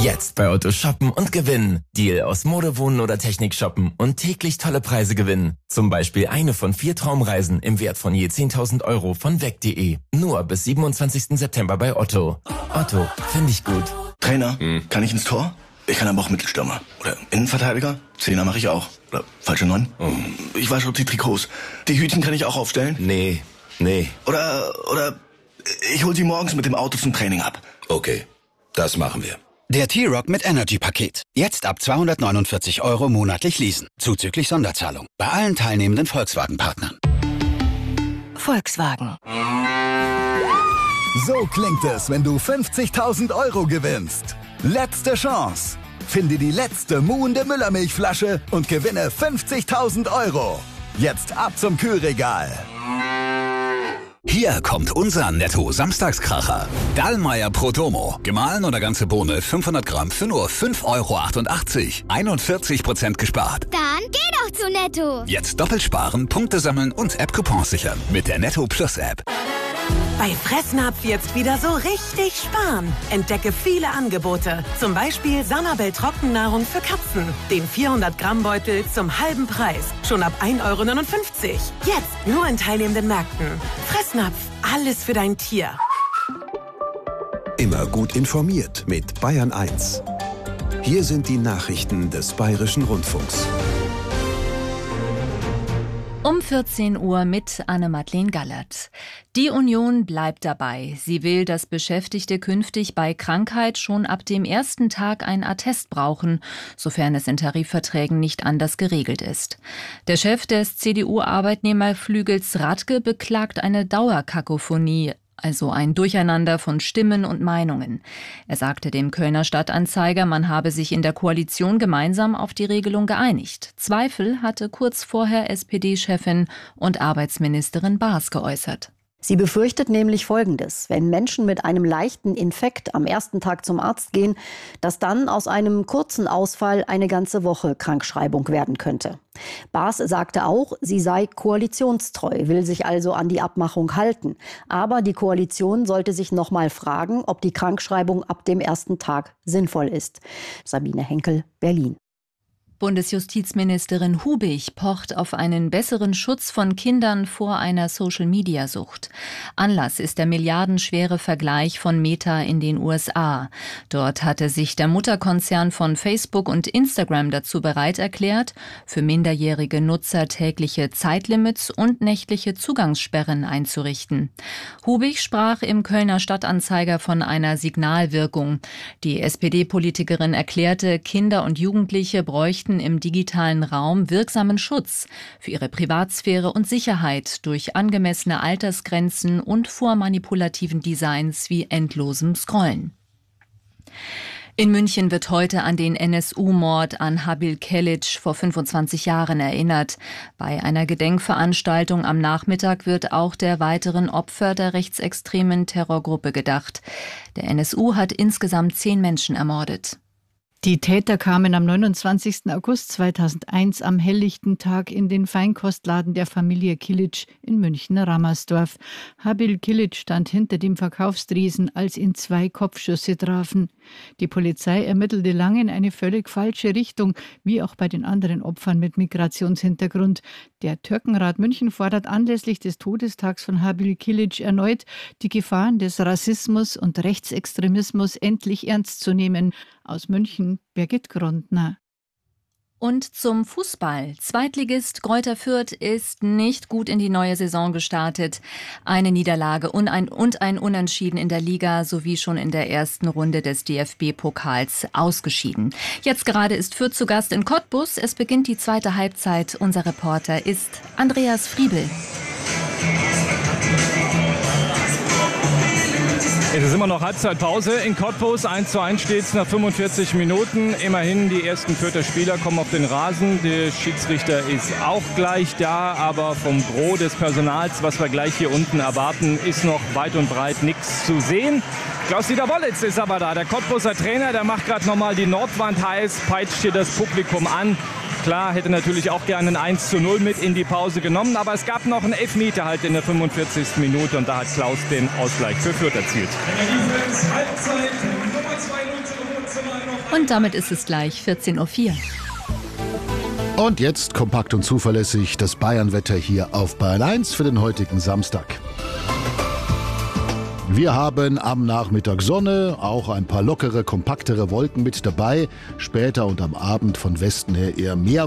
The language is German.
Jetzt bei Otto shoppen und gewinnen. Deal aus Mode, Wohnen oder Technik shoppen und täglich tolle Preise gewinnen. Zum Beispiel eine von 4 Traumreisen im Wert von je 10.000 € von weg.de. Nur bis 27. September bei Otto. Otto, finde ich gut. Trainer, kann ich ins Tor? Ich kann aber auch Mittelstürmer. Oder Innenverteidiger? Zehner mache ich auch. Oder falsche 9? Ich wasche auch die Trikots. Die Hütchen kann ich auch aufstellen? Nee. Oder ich hol sie morgens mit dem Auto zum Training ab. Okay, das machen wir. Der T-Roc mit Energy-Paket. Jetzt ab 249 € monatlich leasen. Zuzüglich Sonderzahlung. Bei allen teilnehmenden Volkswagen-Partnern. Volkswagen. So klingt es, wenn du 50.000 € gewinnst. Letzte Chance. Finde die letzte muhende Müllermilchflasche und gewinne 50.000 €. Jetzt ab zum Kühlregal. Hier kommt unser Netto-Samstagskracher. Dallmayr Prodomo. Gemahlen oder ganze Bohne 500 Gramm für nur 5,80 €. 41% gespart. Dann geh doch zu Netto. Jetzt doppelt sparen, Punkte sammeln und App-Coupons sichern. Mit der Netto Plus App. Bei Fressnapf jetzt wieder so richtig sparen. Entdecke viele Angebote. Zum Beispiel Sanabel Trockennahrung für Katzen. Den 400-Gramm-Beutel zum halben Preis. Schon ab 1,59 €. Jetzt nur in teilnehmenden Märkten. Fressnapf, alles für dein Tier. Immer gut informiert mit Bayern 1. Hier sind die Nachrichten des Bayerischen Rundfunks. Um 14 Uhr mit Anne-Madeleine Gallert. Die Union bleibt dabei. Sie will, dass Beschäftigte künftig bei Krankheit schon ab dem ersten Tag ein Attest brauchen, sofern es in Tarifverträgen nicht anders geregelt ist. Der Chef des CDU-Arbeitnehmerflügels Radke beklagt eine Dauerkakophonie, also ein Durcheinander von Stimmen und Meinungen. Er sagte dem Kölner Stadtanzeiger, man habe sich in der Koalition gemeinsam auf die Regelung geeinigt. Zweifel hatte kurz vorher SPD-Chefin und Arbeitsministerin Baas geäußert. Sie befürchtet nämlich Folgendes: Wenn Menschen mit einem leichten Infekt am ersten Tag zum Arzt gehen, dass dann aus einem kurzen Ausfall eine ganze Woche Krankschreibung werden könnte. Baas sagte auch, sie sei koalitionstreu, will sich also an die Abmachung halten. Aber die Koalition sollte sich noch mal fragen, ob die Krankschreibung ab dem ersten Tag sinnvoll ist. Sabine Henkel, Berlin. Bundesjustizministerin Hubig pocht auf einen besseren Schutz von Kindern vor einer Social-Media-Sucht. Anlass ist der milliardenschwere Vergleich von Meta in den USA. Dort hatte sich der Mutterkonzern von Facebook und Instagram dazu bereit erklärt, für minderjährige Nutzer tägliche Zeitlimits und nächtliche Zugangssperren einzurichten. Hubig sprach im Kölner Stadtanzeiger von einer Signalwirkung. Die SPD-Politikerin erklärte, Kinder und Jugendliche bräuchten im digitalen Raum wirksamen Schutz für ihre Privatsphäre und Sicherheit durch angemessene Altersgrenzen und vor manipulativen Designs wie endlosem Scrollen. In München wird heute an den NSU-Mord an Habil Kilic vor 25 Jahren erinnert. Bei einer Gedenkveranstaltung am Nachmittag wird auch der weiteren Opfer der rechtsextremen Terrorgruppe gedacht. Der NSU hat insgesamt 10 Menschen ermordet. Die Täter kamen am 29. August 2001 am helllichten Tag in den Feinkostladen der Familie Kilic in München-Rammersdorf. Habil Kilic stand hinter dem Verkaufstresen, als ihn 2 Kopfschüsse trafen. Die Polizei ermittelte lange in eine völlig falsche Richtung, wie auch bei den anderen Opfern mit Migrationshintergrund. Der Türkenrat München fordert anlässlich des Todestags von Habil Kilic erneut, die Gefahren des Rassismus und Rechtsextremismus endlich ernst zu nehmen. Aus München, Birgit Grundner. Und zum Fußball. Zweitligist Greuther Fürth ist nicht gut in die neue Saison gestartet. Eine Niederlage und ein Unentschieden in der Liga sowie schon in der ersten Runde des DFB-Pokals ausgeschieden. Jetzt gerade ist Fürth zu Gast in Cottbus. Es beginnt die zweite Halbzeit. Unser Reporter ist Andreas Friebel. Es ist immer noch Halbzeitpause in Cottbus. 1:1 steht es nach 45 Minuten. Immerhin die ersten Fürther Spieler kommen auf den Rasen. Der Schiedsrichter ist auch gleich da. Aber vom Gros des Personals, was wir gleich hier unten erwarten, ist noch weit und breit nichts zu sehen. Klaus-Dieter Wollitz ist aber da. Der Cottbuser Trainer, der macht gerade nochmal die Nordwand heiß, peitscht hier das Publikum an. Klar, hätte natürlich auch gerne ein 1:0 mit in die Pause genommen, aber es gab noch einen Elfmeter halt in der 45. Minute und da hat Klaus den Ausgleich für Fürth erzielt. Halbzeit Nummer 2:0 zum Und damit ist es gleich 14:04 Uhr. Und jetzt kompakt und zuverlässig das Bayern-Wetter hier auf Bayern 1 für den heutigen Samstag. Wir haben am Nachmittag Sonne, auch ein paar lockere, kompaktere Wolken mit dabei. Später und am Abend von Westen her eher mehr